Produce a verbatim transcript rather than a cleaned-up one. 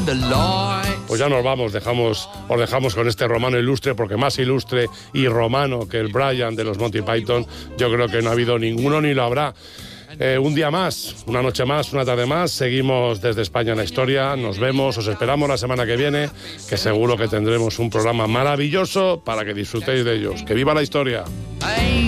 Pues ya nos vamos, dejamos, os dejamos con este romano ilustre, porque más ilustre y romano que el Brian de los Monty Python, yo creo que no ha habido ninguno ni lo habrá. Eh, un día más, una noche más, una tarde más, seguimos desde España en la historia, nos vemos, os esperamos la semana que viene, que seguro que tendremos un programa maravilloso para que disfrutéis de ellos. ¡Que viva la historia!